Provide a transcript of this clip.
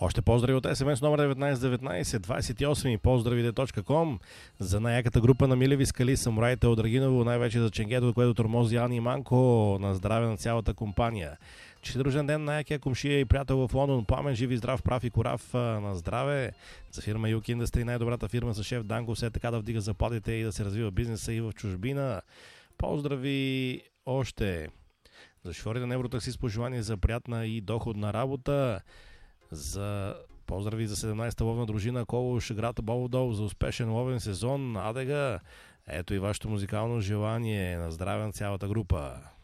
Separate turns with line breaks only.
Още поздрави от SMS номер 1919 28 поздравите.com за най-яката група на Милеви скали, самураите от Драгиново, най-вече за ченгето, което тормози Ани и Манко. На здраве на цялата компания. Честит рожден ден на якия комшия и приятел в Лондон. Пламен, жив и здрав, прав и корав. На здраве. За фирма UK Industry, най-добрата фирма с шеф Данко, все така да вдига заплатите и да се развива бизнеса и в чужбина. Поздрави още за шофьорите на Евротакси с пожелание за приятна и доходна работа. За поздрави за 17-та ловна дружина Колош, град Бобов, за успешен ловен сезон. Адега, ето и вашето музикално желание. На здраве на цялата група.